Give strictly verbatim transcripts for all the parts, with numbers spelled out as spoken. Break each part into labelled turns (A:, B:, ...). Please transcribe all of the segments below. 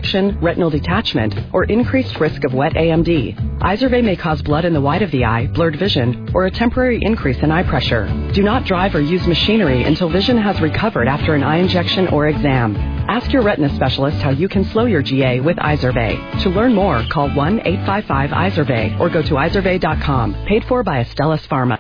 A: infection, retinal detachment, or increased risk of wet A M D. Izervay may cause blood in the white of the eye, blurred vision, or a temporary increase in eye pressure. Do not drive or use machinery until vision has recovered after an eye injection or exam. Ask your retina specialist how you can slow your G A with Izervay. To learn more, call one eight five five Izervay or go to izervay dot com. Paid for by Astellas Pharma.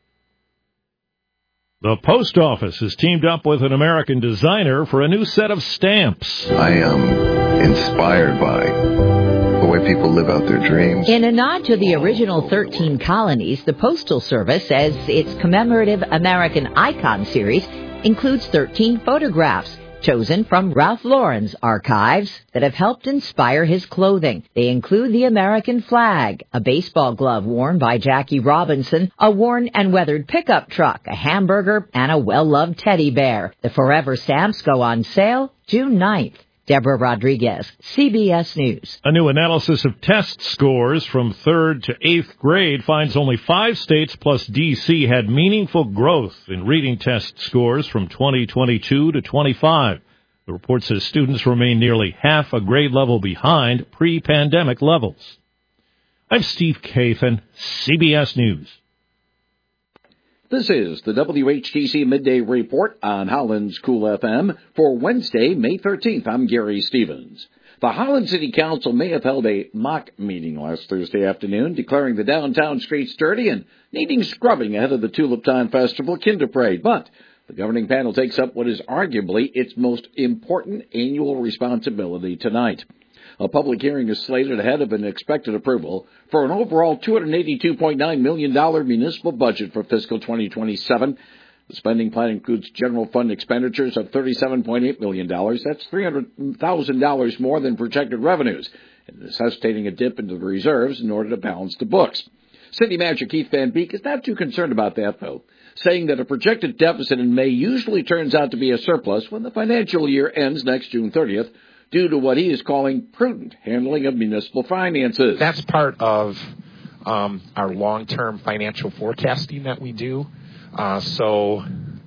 B: The post office has teamed up with an American designer for a new set of stamps.
C: I am inspired by the way people live out their dreams.
D: In a nod to the original thirteen colonies, the Postal Service says its commemorative American Icon series includes thirteen photographs chosen from Ralph Lauren's archives that have helped inspire his clothing. They include the American flag, a baseball glove worn by Jackie Robinson, a worn and weathered pickup truck, a hamburger, and a well-loved teddy bear. The Forever stamps go on sale June ninth. Deborah Rodriguez, C B S News.
B: A new analysis of test scores from third to eighth grade finds only five states plus D C had meaningful growth in reading test scores from twenty twenty-two to twenty-five. The report says students remain nearly half a grade level behind pre-pandemic levels. I'm Steve Kathan, C B S News.
E: This is the W H T C Midday Report on Holland's Cool F M for Wednesday, May thirteenth. I'm Gary Stevens. The Holland City Council may have held a mock meeting last Thursday afternoon, declaring the downtown streets dirty and needing scrubbing ahead of the Tulip Time Festival Kinder Parade. But the governing panel takes up what is arguably its most important annual responsibility tonight. A public hearing is slated ahead of an expected approval for an overall two hundred eighty-two point nine million dollars municipal budget for fiscal twenty twenty-seven. The spending plan includes general fund expenditures of thirty-seven point eight million dollars. That's three hundred thousand dollars more than projected revenues, and necessitating a dip into the reserves in order to balance the books. City Manager Keith Van Beek is not too concerned about that, though, saying that a projected deficit in May usually turns out to be a surplus when the financial year ends next June thirtieth, due to what he is calling prudent handling of municipal finances.
F: That's part of um, our long-term financial forecasting that we do. Uh, so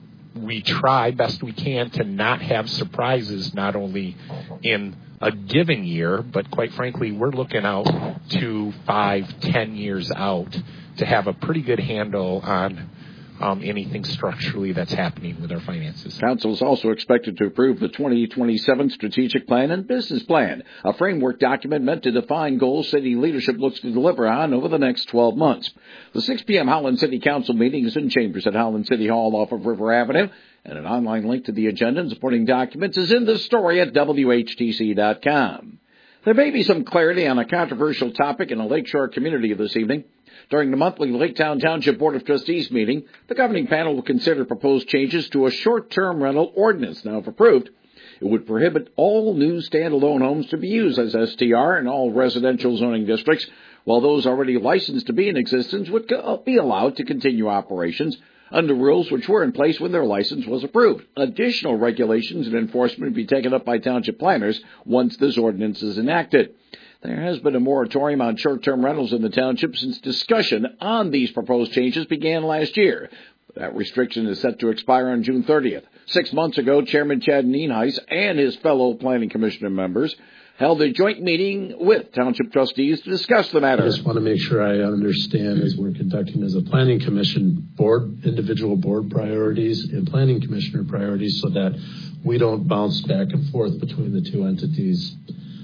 F: we try best we can to not have surprises, not only in a given year, but quite frankly, we're looking out to five, ten years out to have a pretty good handle on Um, anything structurally that's happening with our finances.
E: Council is also expected to approve the twenty twenty-seven Strategic Plan and Business Plan, a framework document meant to define goals city leadership looks to deliver on over the next twelve months. The six p.m. Holland City Council meeting is in chambers at Holland City Hall off of River Avenue, and an online link to the agenda and supporting documents is in the story at W H T C dot com. There may be some clarity on a controversial topic in a Lakeshore community this evening. During the monthly Laketown Township Board of Trustees meeting, the governing panel will consider proposed changes to a short-term rental ordinance. Now, if approved, it would prohibit all new standalone homes to be used as S T R in all residential zoning districts, while those already licensed to be in existence would be allowed to continue operations under rules which were in place when their license was approved. Additional regulations and enforcement would be taken up by township planners once this ordinance is enacted. There has been a moratorium on short-term rentals in the township since discussion on these proposed changes began last year. That restriction is set to expire on June thirtieth. Six months ago, Chairman Chad Nienhuis and his fellow Planning Commission members held a joint meeting with township trustees to discuss the matter.
G: I just want to make sure I understand, as we're conducting as a Planning Commission board, individual board priorities and Planning Commissioner priorities, so that we don't bounce back and forth between the two entities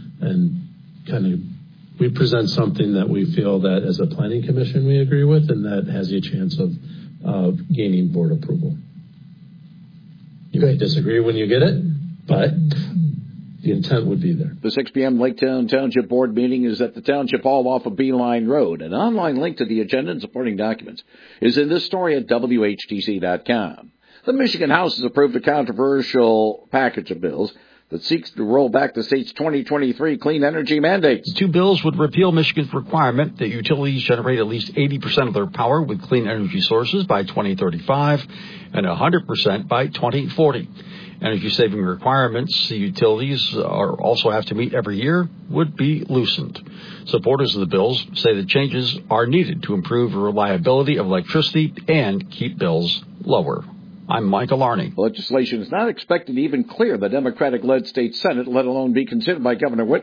G: and kind of we present something that we feel that as a Planning Commission we agree with and that has a chance of uh, gaining board approval. You may disagree when you get it, but the intent would be there.
E: The six p.m. Laketown Township Board meeting is at the Township Hall off of Beeline Road. An online link to the agenda and supporting documents is in this story at W H T C dot com. The Michigan House has approved a controversial package of bills that seeks to roll back the state's twenty twenty-three clean energy mandates.
H: Two bills would repeal Michigan's requirement that utilities generate at least eighty percent of their power with clean energy sources by twenty thirty-five and one hundred percent by twenty forty. Energy-saving requirements the utilities are also have to meet every year would be loosened. Supporters of the bills say the changes are needed to improve the reliability of electricity and keep bills lower. I'm Michael Arney.
E: The legislation is not expected to even clear the Democratic-led state Senate, let alone be considered by Governor Whitmer.